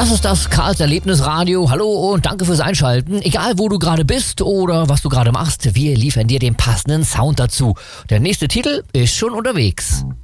Das ist das Karls Erlebnisradio. Hallo und danke fürs Einschalten. Egal, wo du gerade bist oder was du gerade machst, wir liefern dir den passenden Sound dazu. Der nächste Titel ist schon unterwegs.